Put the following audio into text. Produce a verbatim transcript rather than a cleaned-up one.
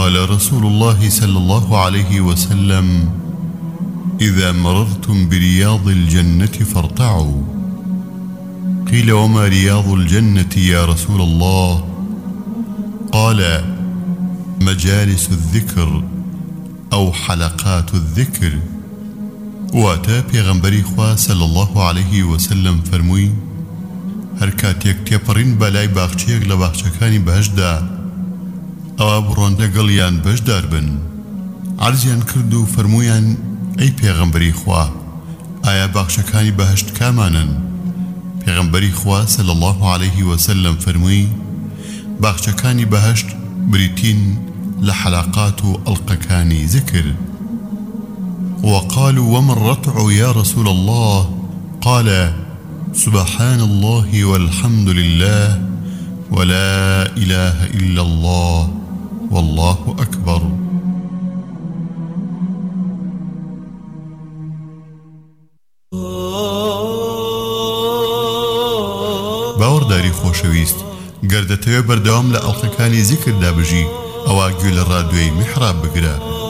قال رسول الله صلى الله عليه وسلم: إذا مررتم برياض الجنة فارتعوا. قيل: وما رياض الجنة يا رسول الله؟ قال: مجالس الذكر أو حلقات الذكر. واتا پیغمبری خوا صلى الله عليه وسلم فرمووی: هەر کاتێک تێپەڕین بەلای باخچەیەک لە باخچەکانی بەهەشتدا، ئەوە بڕۆن لەگەڵیان بەشدار بن. عەرزیان کرد و فەرموویان: ئەی پێغەمبەری خوا، ئایا باخچەکانی بەهەشت کامانن؟ پێغەمبەری خوا صلى الله عليه وسلم فەرمووی: باخچەکانی بەهەشت بریتین لە حەلاقات و ئەڵقەکانی ذکر. وقالوا: وما الرتع يا رسول الله؟ قال: سبحان الله والحمد لله ولا إله إلا الله والله أكبر. باوەڕداری خۆشەویست، گەر دەتەوێت بەردەوام لە ئەڵقەکانی زیکردا بژی، ئەوە گوێ لە ڕادیۆی میحراب بگرە.